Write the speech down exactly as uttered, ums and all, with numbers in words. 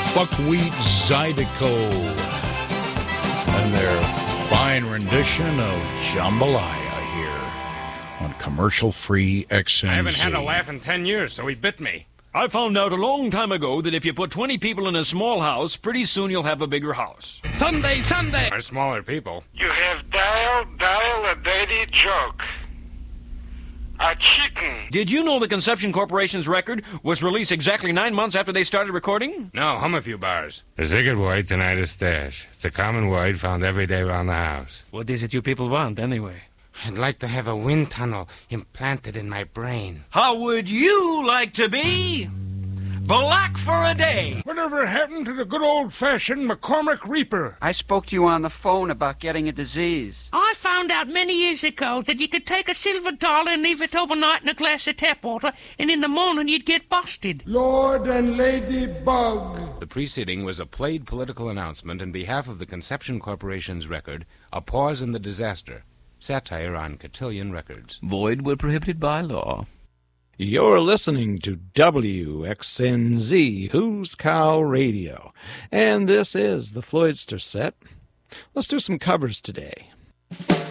Buckwheat Zydeco and their fine rendition of Jambalaya here on commercial-free X N Z. I haven't had a laugh in ten years, so he bit me. I found out a long time ago that if you put twenty people in a small house, pretty soon you'll have a bigger house. Sunday, Sunday! We're smaller people. You have dialed, dial a dirty joke. A cheating. Did you know the Conception Corporation's record was released exactly nine months after they started recording? No, hum a few bars. A Ziggard white tonight is stash. It's a common white found every day around the house. What is it you people want, anyway? I'd like to have a wind tunnel implanted in my brain. How would you like to be black for a day? Whatever happened to the good old-fashioned McCormick Reaper? I spoke to you on the phone about getting a disease. I found out many years ago that you could take a silver dollar and leave it overnight in a glass of tap water, and in the morning you'd get busted. Lord and Lady Bug. The preceding was a played political announcement in behalf of the Conception Corporation's record, A Pause in the Disaster. Satire on Cotillion Records. Void where prohibited by law. You're listening to W X N Z, Who's Cow Radio. And this is the Floydster set. Let's do some covers today.